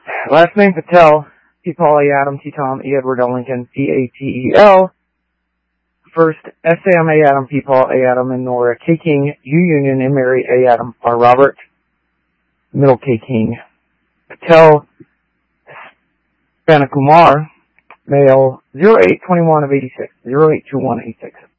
Last name Patel, P. Paul, A. Adam, T. Tom, E. Edward, L. Lincoln, P-A-T-E-L. First, S-Sam, A. Adam, P. Paul, A. Adam, and Nora K. King, U. Union, and Mary, A. Adam, R. Robert, Middle K. King. Patel, Spanakumar, male 0821 of 86, 082186.